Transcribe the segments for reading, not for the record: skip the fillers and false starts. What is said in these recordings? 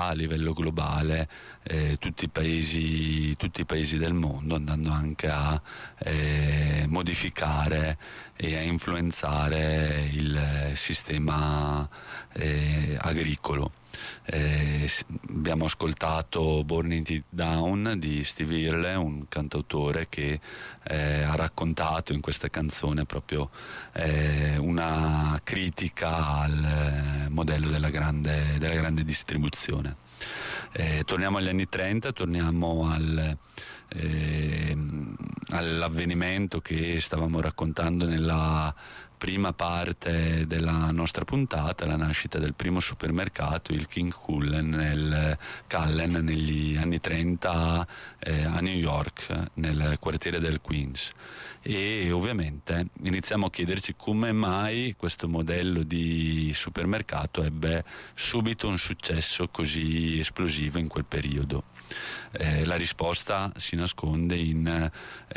a livello globale tutti i paesi del mondo, andando anche a modificare e a influenzare il sistema agricolo. Abbiamo ascoltato Burning It Down di Steve Earle, un cantautore che ha raccontato in questa canzone proprio una critica al modello della grande distribuzione. Torniamo agli anni 30, torniamo all'avvenimento che stavamo raccontando nella prima parte della nostra puntata, la nascita del primo supermercato, il King Cullen, negli anni 30 a New York, nel quartiere del Queens. E ovviamente iniziamo a chiederci come mai questo modello di supermercato ebbe subito un successo così esplosivo in quel periodo. La risposta si nasconde in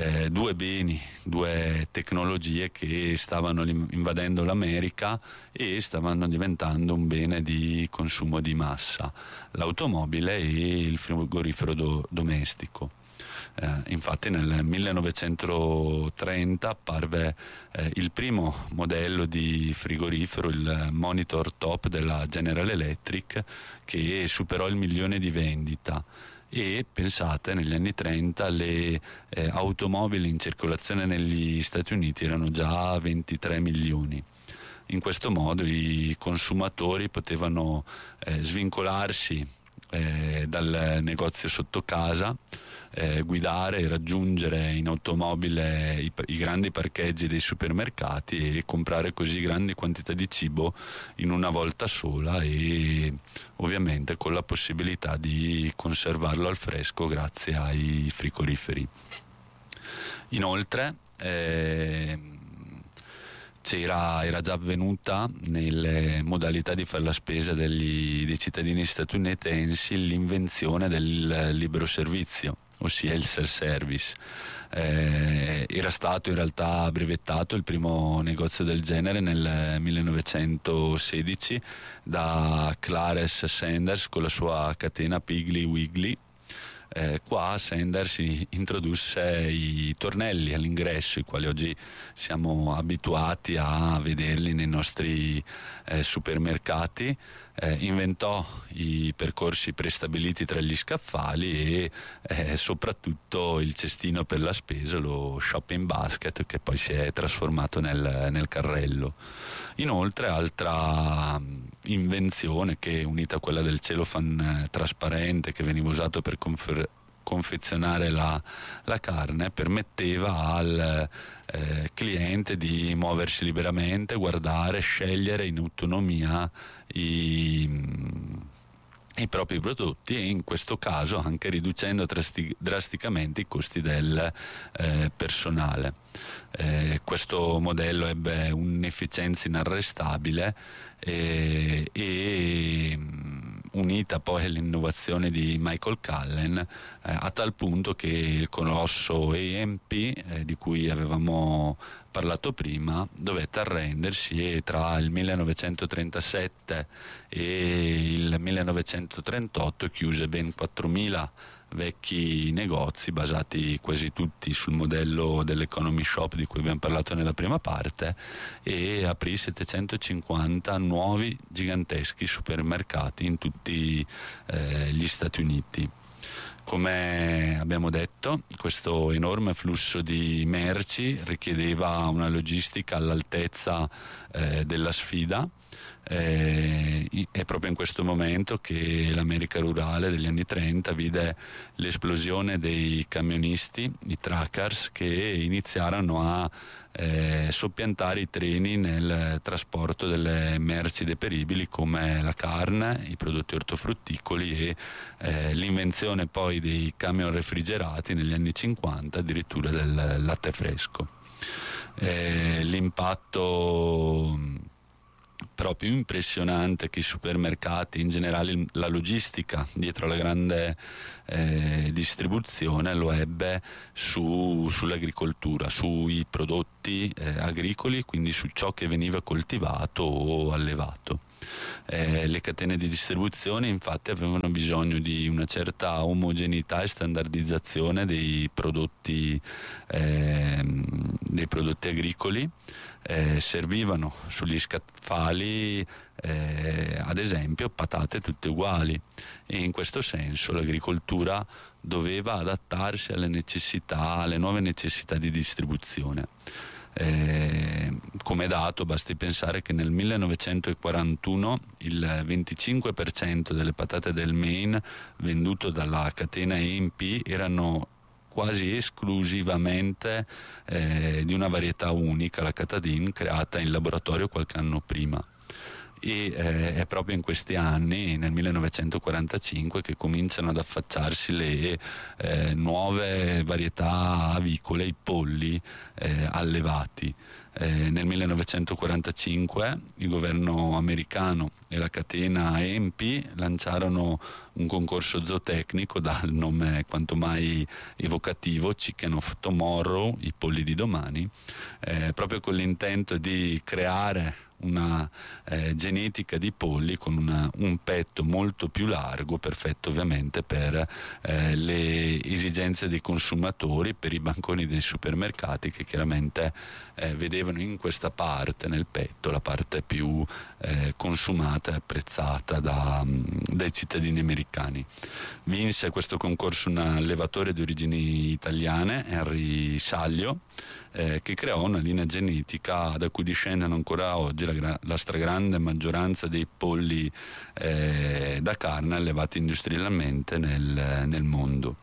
due tecnologie che stavano invadendo l'America e stavano diventando un bene di consumo di massa: l'automobile e il frigorifero domestico. Infatti nel 1930 apparve il primo modello di frigorifero, il Monitor Top della General Electric, che superò il 1 milione di vendita. E pensate, negli anni 30 le automobili in circolazione negli Stati Uniti erano già 23 milioni. In questo modo i consumatori potevano svincolarsi dal negozio sotto casa, guidare e raggiungere in automobile i grandi parcheggi dei supermercati e comprare così grandi quantità di cibo in una volta sola, e ovviamente con la possibilità di conservarlo al fresco grazie ai frigoriferi. Inoltre era già avvenuta nelle modalità di fare la spesa dei cittadini statunitensi l'invenzione del libero servizio, ossia il self-service. Era stato in realtà brevettato il primo negozio del genere nel 1916 da Clarence Sanders con la sua catena Piggly Wiggly. Qua Sanders introdusse i tornelli all'ingresso, i quali oggi siamo abituati a vederli nei nostri supermercati. Inventò i percorsi prestabiliti tra gli scaffali e soprattutto il cestino per la spesa, lo shopping basket, che poi si è trasformato nel carrello. Inoltre, altra invenzione, che unita a quella del cellophane trasparente che veniva usato per confezionare la carne, permetteva al cliente di muoversi liberamente, guardare, scegliere in autonomia i propri prodotti, e in questo caso anche riducendo drasticamente i costi del personale. Questo modello ebbe un'efficienza inarrestabile e unita poi all'innovazione di Michael Cullen, a tal punto che il colosso AMP, di cui avevamo parlato prima, dovette arrendersi, e tra il 1937 e il 1938 chiuse ben 4.000 vecchi negozi, basati quasi tutti sul modello dell'economy shop di cui abbiamo parlato nella prima parte, e aprì 750 nuovi giganteschi supermercati in tutti gli Stati Uniti. Come abbiamo detto, questo enorme flusso di merci richiedeva una logistica all'altezza della sfida. È proprio in questo momento che l'America rurale degli anni 30 vide l'esplosione dei camionisti, i truckers, che iniziarono a soppiantare i treni nel trasporto delle merci deperibili come la carne, i prodotti ortofrutticoli, e l'invenzione poi dei camion refrigerati negli anni 50, addirittura del latte fresco. L'impatto proprio impressionante che i supermercati, in generale la logistica dietro alla grande distribuzione, lo ebbe sull'agricoltura, sui prodotti agricoli, quindi su ciò che veniva coltivato o allevato. Le catene di distribuzione infatti avevano bisogno di una certa omogeneità e standardizzazione dei prodotti agricoli. Servivano sugli scaffali ad esempio patate tutte uguali, e in questo senso l'agricoltura doveva adattarsi alle nuove necessità di distribuzione. Come dato basti pensare che nel 1941 il 25% delle patate del Maine venduto dalla catena EMP erano quasi esclusivamente di una varietà unica, la Catadin, creata in laboratorio qualche anno prima. E è proprio in questi anni, nel 1945, che cominciano ad affacciarsi le nuove varietà avicole, i polli allevati. Nel 1945 il governo americano e la catena EMP lanciarono un concorso zootecnico dal nome quanto mai evocativo, Chicken of Tomorrow, i polli di domani, proprio con l'intento di creare una genetica di polli con un petto molto più largo, perfetto ovviamente per le esigenze dei consumatori, per i banconi dei supermercati, che chiaramente vedevano in questa parte, nel petto, la parte più consumata e apprezzata dai cittadini americani. Vinse questo concorso un allevatore di origini italiane, Henry Saglio, che creò una linea genetica da cui discendono ancora oggi la stragrande maggioranza dei polli da carne allevati industrialmente nel mondo.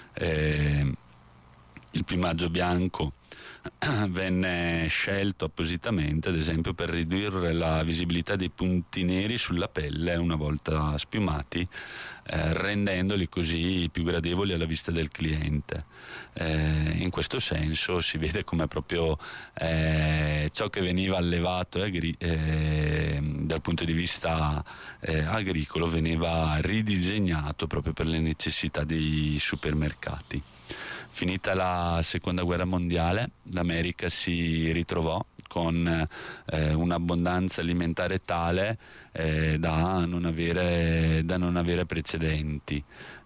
Il piumaggio bianco venne scelto appositamente, ad esempio, per ridurre la visibilità dei punti neri sulla pelle una volta spiumati, rendendoli così più gradevoli alla vista del cliente. In questo senso si vede come proprio ciò che veniva allevato dal punto di vista agricolo veniva ridisegnato proprio per le necessità dei supermercati. Finita la seconda guerra mondiale, l'America si ritrovò con un'abbondanza alimentare tale da non avere precedenti.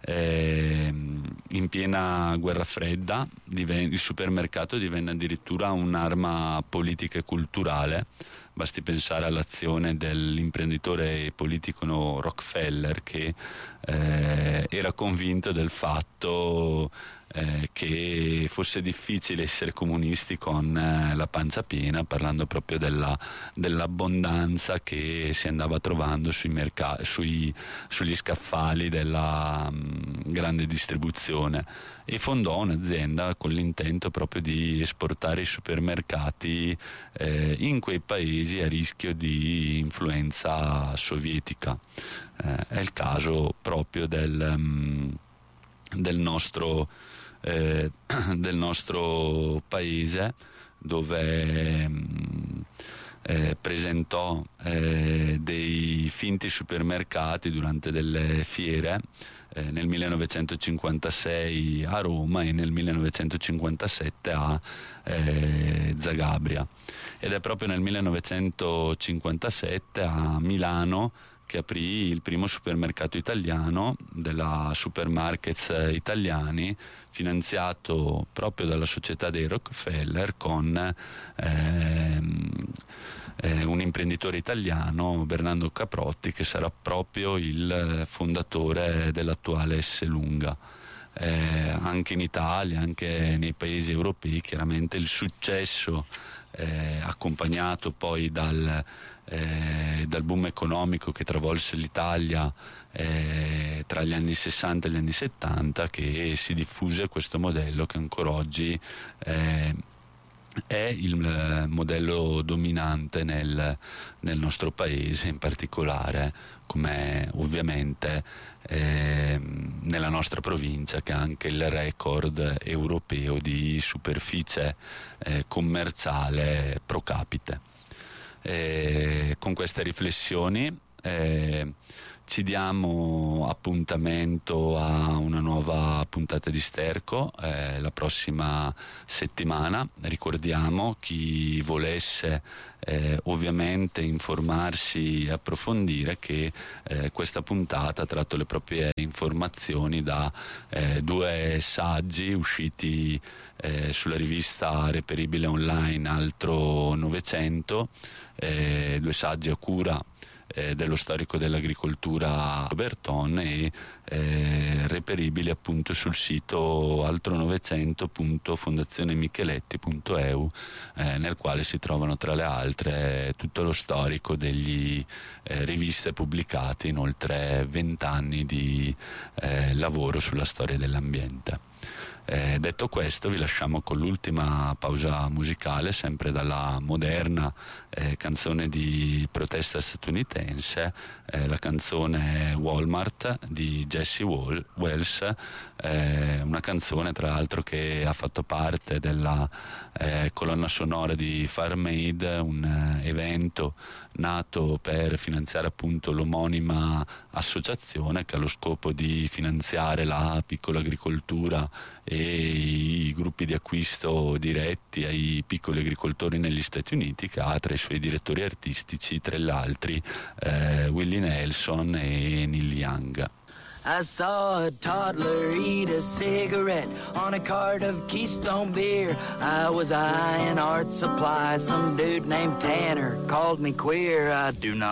In piena guerra fredda il supermercato divenne addirittura un'arma politica e culturale. Basti pensare all'azione dell'imprenditore politico Rockefeller, che era convinto del fatto che fosse difficile essere comunisti con la pancia piena, parlando proprio dell'abbondanza che si andava trovando sugli scaffali della grande distribuzione, e fondò un'azienda con l'intento proprio di esportare i supermercati in quei paesi a rischio di influenza sovietica. È il caso proprio del nostro paese, dove presentò dei finti supermercati durante delle fiere nel 1956 a Roma e nel 1957 a Zagabria, ed è proprio nel 1957 a Milano che aprì il primo supermercato italiano della Supermarkets Italiani, finanziato proprio dalla società dei Rockefeller, con un imprenditore italiano, Bernardo Caprotti, che sarà proprio il fondatore dell'attuale Esselunga. Anche in Italia, anche nei paesi europei, chiaramente il successo accompagnato poi dal boom economico che travolse l'Italia tra gli anni 60 e gli anni 70, che si diffuse questo modello che ancora oggi è il modello dominante nel nostro paese, in particolare, come ovviamente nella nostra provincia, che ha anche il record europeo di superficie commerciale pro capite. Con queste riflessioni Ci diamo appuntamento a una nuova puntata di Sterco la prossima settimana. Ricordiamo, chi volesse ovviamente informarsi e approfondire, che questa puntata ha tratto le proprie informazioni da due saggi usciti sulla rivista reperibile online Altro Novecento, due saggi a cura dello storico dell'agricoltura Berton e reperibili appunto sul sito altronovecento.fondazionemicheletti.eu, nel quale si trovano tra le altre tutto lo storico degli riviste pubblicate in oltre 20 anni di lavoro sulla storia dell'ambiente. Detto questo, vi lasciamo con l'ultima pausa musicale, sempre dalla moderna canzone di protesta statunitense, la canzone Walmart di Jesse Wells, una canzone tra l'altro che ha fatto parte della colonna sonora di Farm Aid, un evento nato per finanziare appunto l'omonima associazione, che ha lo scopo di finanziare la piccola agricoltura e i gruppi di acquisto diretti ai piccoli agricoltori negli Stati Uniti, che ha tra i suoi direttori artistici, tra gli altri, Willie Nelson e Neil Young. I saw a toddler eat a cigarette on a cart of Keystone beer. I was eyeing art supply. Some dude named Tanner called me queer. I do not